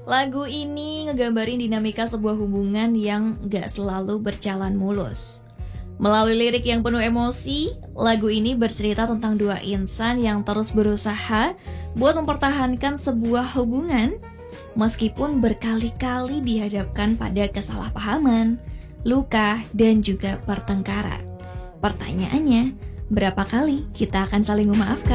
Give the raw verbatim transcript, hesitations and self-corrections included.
Lagu ini ngegambarin dinamika sebuah hubungan yang gak selalu berjalan mulus. Melalui lirik yang penuh emosi, lagu ini bercerita tentang dua insan yang terus berusaha buat mempertahankan sebuah hubungan meskipun berkali-kali dihadapkan pada kesalahpahaman, luka, dan juga pertengkaran. Pertanyaannya, berapa kali kita akan saling memaafkan?